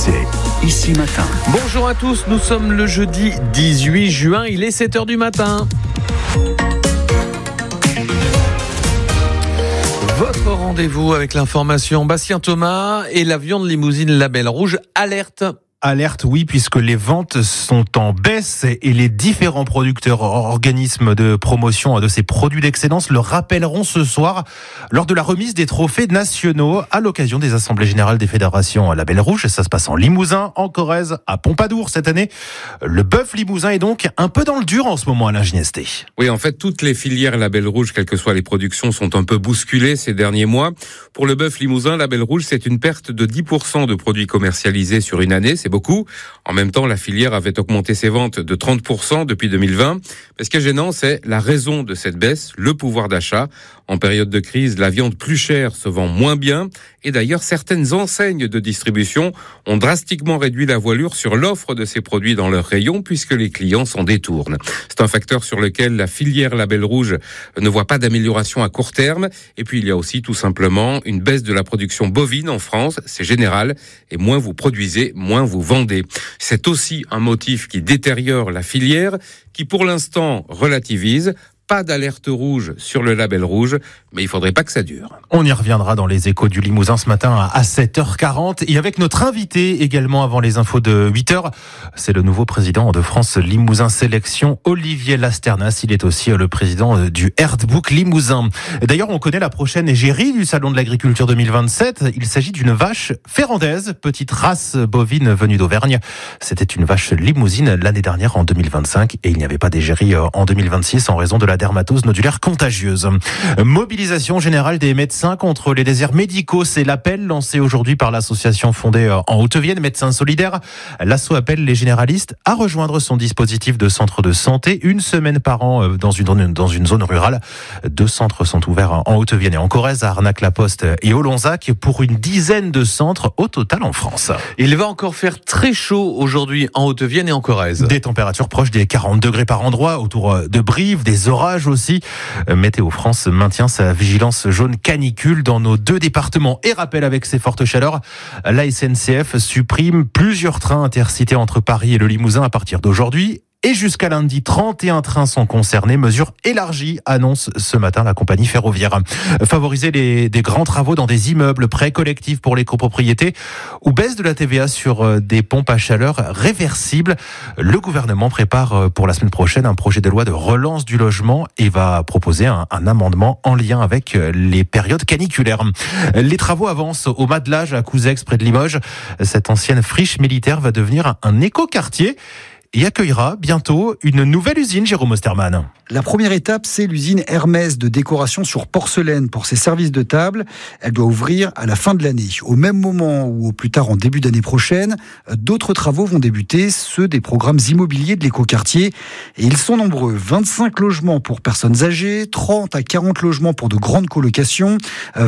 C'est Ici Matin. Bonjour à tous, nous sommes le jeudi 18 juin, il est 7h du matin. Votre rendez-vous avec l'information, Bastien Thomas et la viande limousine Label Rouge alerte. Alerte, oui, puisque les ventes sont en baisse et les différents producteurs, organismes de promotion de ces produits d'excellence le rappelleront ce soir lors de la remise des trophées nationaux à l'occasion des assemblées générales des fédérations Label Rouge. Ça se passe en Limousin, en Corrèze, à Pompadour cette année. Le bœuf limousin est donc un peu dans le dur en ce moment, Alain Ginesté. Oui, en fait, toutes les filières Label Rouge, quelles que soient les productions, sont un peu bousculées ces derniers mois. Pour le bœuf limousin, Label Rouge, c'est une perte de 10% de produits commercialisés sur une année. C'est beaucoup. En même temps, la filière avait augmenté ses ventes de 30% depuis 2020. Mais ce qui est gênant, c'est la raison de cette baisse, le pouvoir d'achat. En période de crise, la viande plus chère se vend moins bien. Et d'ailleurs, certaines enseignes de distribution ont drastiquement réduit la voilure sur l'offre de ces produits dans leurs rayons puisque les clients s'en détournent. C'est un facteur sur lequel la filière Label Rouge ne voit pas d'amélioration à court terme. Et puis, il y a aussi tout simplement une baisse de la production bovine en France. C'est général. Et moins vous produisez, moins vous vendez. C'est aussi un motif qui détériore la filière, qui pour l'instant relativise. Pas d'alerte rouge sur le Label Rouge, mais il faudrait pas que ça dure. On y reviendra dans les échos du Limousin ce matin à 7h40 et avec notre invité également avant les infos de 8h. C'est le nouveau président de France Limousin Sélection, Olivier Lasternas. Il est aussi le président du Herdbook Limousin. D'ailleurs, on connaît la prochaine égérie du Salon de l'Agriculture 2027. Il s'agit d'une vache férandaise, petite race bovine venue d'Auvergne. C'était une vache limousine l'année dernière en 2025 et il n'y avait pas d'égérie en 2026 en raison de la dermatose nodulaire contagieuse. Mobilisation générale des médecins contre les déserts médicaux, c'est l'appel lancé aujourd'hui par l'association fondée en Haute-Vienne, Médecins Solidaires. L'asso appelle les généralistes à rejoindre son dispositif de centre de santé une semaine par an dans une zone rurale. 2 centres sont ouverts en Haute-Vienne et en Corrèze, à Arnac-la-Poste et au Lonzac, pour une dizaine de centres au total en France. Il va encore faire très chaud aujourd'hui en Haute-Vienne et en Corrèze. Des températures proches des 40 degrés par endroit autour de Brive, des orages aussi. Météo France maintient sa vigilance jaune canicule dans nos 2 départements et rappelle avec ces fortes chaleurs, la SNCF supprime plusieurs trains intercités entre Paris et le Limousin à partir d'aujourd'hui. Et jusqu'à lundi, 31 trains sont concernés. Mesure élargie, annonce ce matin la compagnie ferroviaire. Favoriser des grands travaux dans des immeubles, prêts collectifs pour les copropriétés ou baisse de la TVA sur des pompes à chaleur réversibles. Le gouvernement prépare pour la semaine prochaine un projet de loi de relance du logement et va proposer un amendement en lien avec les périodes caniculaires. Les travaux avancent au Madelage à Couzex près de Limoges. Cette ancienne friche militaire va devenir un écoquartier et accueillera bientôt une nouvelle usine, Jérôme Osterman. La première étape, c'est l'usine Hermès de décoration sur porcelaine pour ses services de table. Elle doit ouvrir à la fin de l'année. Au même moment ou au plus tard en début d'année prochaine, d'autres travaux vont débuter, ceux des programmes immobiliers de l'écoquartier. Et ils sont nombreux. 25 logements pour personnes âgées, 30 à 40 logements pour de grandes colocations,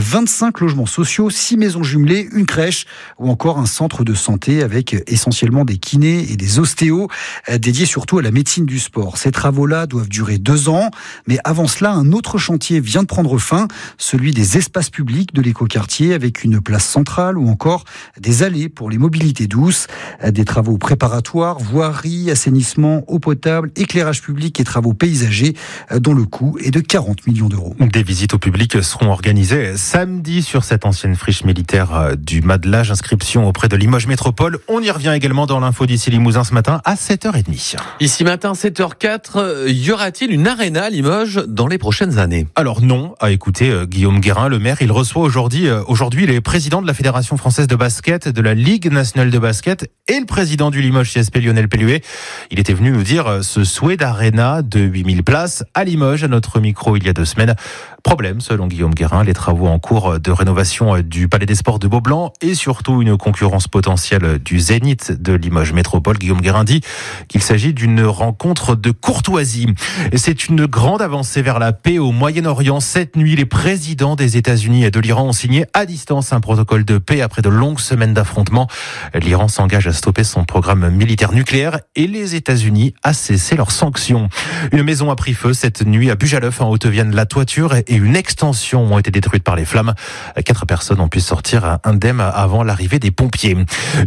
25 logements sociaux, 6 maisons jumelées, une crèche ou encore un centre de santé avec essentiellement des kinés et des ostéos dédiés surtout à la médecine du sport. Ces travaux-là doivent durer 2 ans, mais avant cela, un autre chantier vient de prendre fin, celui des espaces publics de l'écoquartier avec une place centrale ou encore des allées pour les mobilités douces, des travaux préparatoires, voirie, assainissement, eau potable, éclairage public et travaux paysagers dont le coût est de 40 millions d'euros. Des visites au public seront organisées samedi sur cette ancienne friche militaire du Madelage. Inscription auprès de Limoges Métropole. On y revient également dans l'info d'ici Limousin ce matin à 7h30. Ici matin, 7h04, y aura-t-il une aréna à Limoges dans les prochaines années? Alors non, à écouter Guillaume Guérin, le maire. Il reçoit aujourd'hui les présidents de la Fédération française de basket, de la Ligue nationale de basket et le président du Limoges CSP, Lionel Pelluet. Il était venu nous dire ce souhait d'aréna de 8000 places à Limoges, à notre micro il y a 2 semaines. Problème, selon Guillaume Guérin, les travaux en cours de rénovation du Palais des Sports de Beaublanc et surtout une concurrence potentielle du Zénith de Limoges Métropole. Guillaume Guérin dit qu'il s'agit d'une rencontre de courtoisie. Et c'est une grande avancée vers la paix au Moyen-Orient. Cette nuit, les présidents des États-Unis et de l'Iran ont signé à distance un protocole de paix après de longues semaines d'affrontements. L'Iran s'engage à stopper son programme militaire nucléaire et les États-Unis à cesser leurs sanctions. Une maison a pris feu cette nuit à Bujalef en Haute-Vienne. La toiture et une extension ont été détruites par les flammes. 4 personnes ont pu sortir indemnes avant l'arrivée des pompiers.